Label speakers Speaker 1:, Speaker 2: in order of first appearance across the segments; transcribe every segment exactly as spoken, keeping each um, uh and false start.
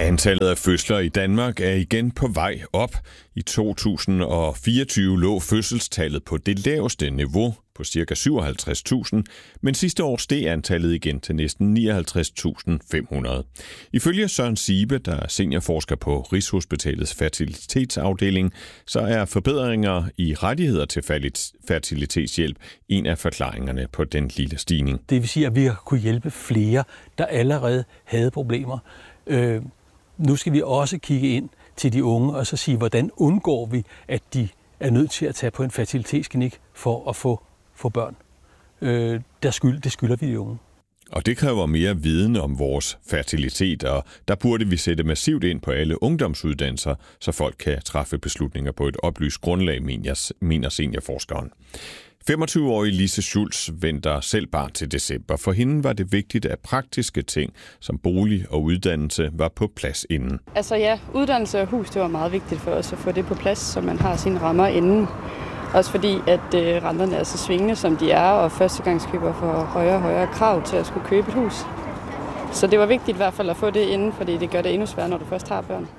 Speaker 1: Antallet af fødsler i Danmark er igen på vej op. I to tusind og fireogtyve lå fødselstallet på det laveste niveau på ca. syvoghalvtreds tusind, men sidste år steg antallet igen til næsten nioghalvtreds tusind fem hundrede. Ifølge Søren Ziebe, der er seniorforsker på Rigshospitalets fertilitetsafdeling, så er forbedringer i rettigheder til fertilitetshjælp en af forklaringerne på den lille stigning.
Speaker 2: Det vil sige, at vi har kunne hjælpe flere, der allerede havde problemer. Øh, nu skal vi også kigge ind til de unge og så sige, hvordan undgår vi, at de er nødt til at tage på en fertilitetsklinik for at få, få børn. Øh, der skyld, det skylder vi de unge.
Speaker 1: Og det kræver mere viden om vores fertilitet, og der burde vi sætte massivt ind på alle ungdomsuddannelser, så folk kan træffe beslutninger på et oplyst grundlag, mener seniorforskeren. femogtyve-årige Lise Schulz venter selv barn til december. For hende var det vigtigt, at praktiske ting som bolig og uddannelse var på plads inden.
Speaker 3: Altså ja, uddannelse og hus, det var meget vigtigt for os at få det på plads, så man har sine rammer inden. Også fordi, at øh, renterne er så svingende, som de er, og førstegangskøber får højere og højere krav til at skulle købe et hus. Så det var vigtigt i hvert fald at få det inden, fordi det gør det endnu sværere, når du først har børn.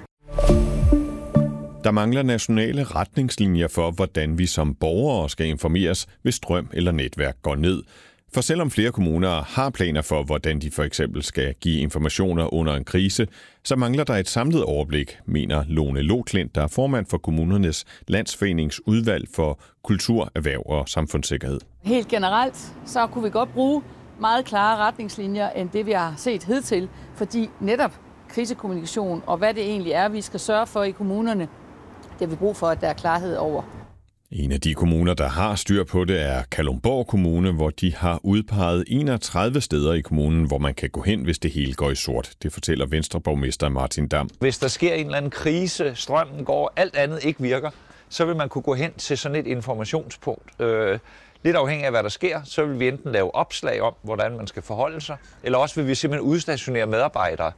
Speaker 1: Der mangler nationale retningslinjer for, hvordan vi som borgere skal informeres, hvis strøm eller netværk går ned. For selvom flere kommuner har planer for, hvordan de for eksempel skal give informationer under en krise, så mangler der et samlet overblik, mener Lone Loklint, der er formand for kommunernes landsforeningsudvalg for kultur, erhverv og samfundssikkerhed.
Speaker 4: Helt generelt, så kunne vi godt bruge meget klare retningslinjer, end det vi har set hidtil, fordi netop krisekommunikation og hvad det egentlig er, vi skal sørge for i kommunerne, det har vi brug for, at der er klarhed over.
Speaker 1: En af de kommuner, der har styr på det, er Kalundborg Kommune, hvor de har udpeget enogtredive steder i kommunen, hvor man kan gå hen, hvis det hele går i sort. Det fortæller Venstreborgmester Martin Dam.
Speaker 5: Hvis der sker en eller anden krise, strømmen går, alt andet ikke virker, så vil man kunne gå hen til sådan et informationspunkt. Øh, lidt afhængig af, hvad der sker, så vil vi enten lave opslag om, hvordan man skal forholde sig, eller også vil vi simpelthen udstationere medarbejdere.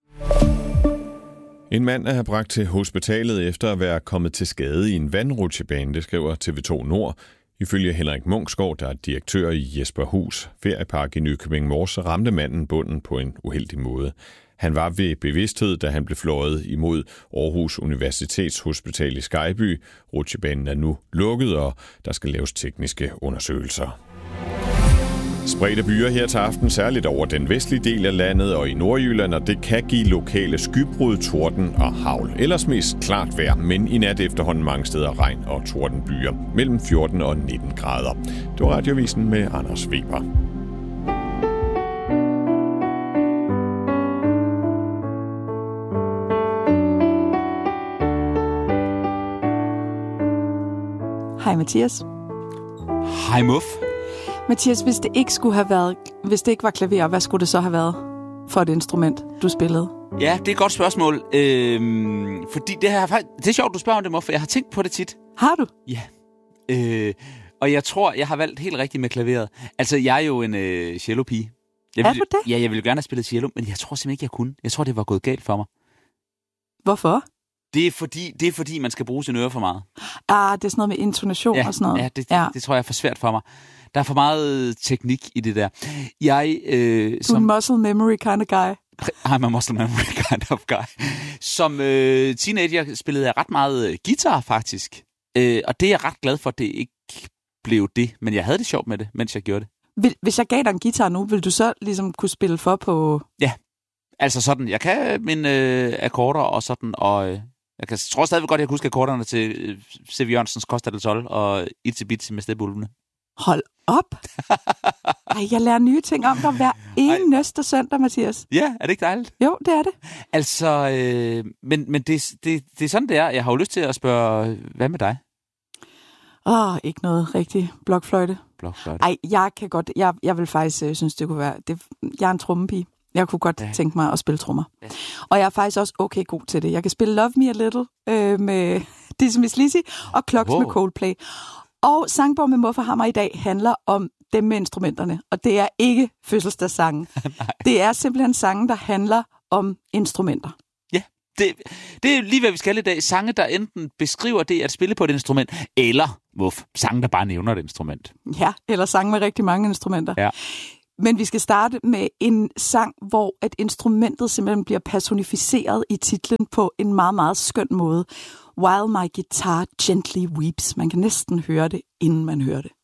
Speaker 1: En mand er bragt til hospitalet efter at være kommet til skade i en vandrutsjebane, det skriver T V to Nord. Ifølge Henrik Munksgaard, der er direktør i Jesperhus Feriepark i Nykøbing Mors, ramte manden bunden på en uheldig måde. Han var ved bevidsthed, da han blev fløjet imod Aarhus Universitetshospital i Skejby. Rutsjebanen er nu lukket, og der skal laves tekniske undersøgelser. Spredte byer her til aften, særligt over den vestlige del af landet og i Nordjylland, og det kan give lokale skybrud, torden og hagl. Ellers mest klart vejr, men i nat efterhånden mange steder regn og tordenbyer. Mellem fjorten og nitten grader. Det var Radiovisen med Anders Weber.
Speaker 6: Hej Mathias.
Speaker 7: Hej Muff.
Speaker 6: Mathias, hvis det ikke skulle have været, hvis det ikke var klaver, hvad skulle det så have været for et instrument, du spillede?
Speaker 7: Ja, det er et godt spørgsmål. Øhm, fordi det, her, det er sjovt, du spørger om det, Muff, for jeg har tænkt på det tit.
Speaker 6: Har du?
Speaker 7: Ja. Øh, og jeg tror, jeg har valgt helt rigtigt med klaveret. Altså, jeg er jo en øh, cello-pige. Jeg
Speaker 6: er
Speaker 7: vil,
Speaker 6: du det?
Speaker 7: Ja, jeg ville gerne have spillet cello, men jeg tror simpelthen ikke, jeg kunne. Jeg tror, det var gået galt for mig.
Speaker 6: Hvorfor?
Speaker 7: Det er fordi, det er fordi man skal bruge sine ører for meget.
Speaker 6: Ah, det er sådan noget med intonation
Speaker 7: ja,
Speaker 6: og sådan noget.
Speaker 7: Ja, det, ja. Det, det tror jeg er for svært for mig. Der er for meget teknik i det der. Jeg, øh,
Speaker 6: du er
Speaker 7: som,
Speaker 6: en muscle memory kind of guy.
Speaker 7: I'm a muscle memory kind of guy. Som øh, teenager spillede jeg ret meget øh, guitar, faktisk. Øh, og det er jeg ret glad for, at det ikke blev det. Men jeg havde det sjovt med det, mens jeg gjorde det.
Speaker 6: Hvis jeg gav dig en guitar nu, ville du så ligesom kunne spille for på...
Speaker 7: Ja, altså sådan. Jeg kan mine øh, akkorder og sådan, og... Øh, Jeg kan, tror stadigvæk godt, at jeg kan huske akkorderne til C V Jørgensens Costa del Sol og Itsy Bitsy med Stepulvene.
Speaker 6: Hold op! Ej, jeg lærer nye ting om dig hver eneste søndag, Mathias.
Speaker 7: Ja, er det ikke dejligt?
Speaker 6: Jo, det er det.
Speaker 7: Altså, øh, men, men det, det, det er sådan, det er. Jeg har jo lyst til at spørge, hvad med dig?
Speaker 6: Åh, oh, ikke noget rigtig blokfløjte.
Speaker 7: Blokfløjte.
Speaker 6: Ej, jeg kan godt, jeg, jeg vil faktisk øh, synes, det kunne være, det, jeg er en trommepige. Jeg kunne godt ja. tænke mig at spille trommer. Ja. Og jeg er faktisk også okay god til det. Jeg kan spille Love Me A Little øh, med Dizzy Miss Lizzy og Clocks wow. med Coldplay. Og Sangbog med Muff og Hammer i dag handler om dem med instrumenterne. Og det er ikke fødselsdagssange. Det er simpelthen sange, der handler om instrumenter.
Speaker 7: Ja, det, det er lige hvad vi skal i dag. Sange, der enten beskriver det at spille på et instrument, eller Muff, sange, der bare nævner et instrument.
Speaker 6: Ja, eller sange med rigtig mange instrumenter.
Speaker 7: Ja.
Speaker 6: Men vi skal starte med en sang, hvor at instrumentet simpelthen bliver personificeret i titlen på en meget, meget skøn måde. While my guitar gently weeps. Man kan næsten høre det, inden man hører det.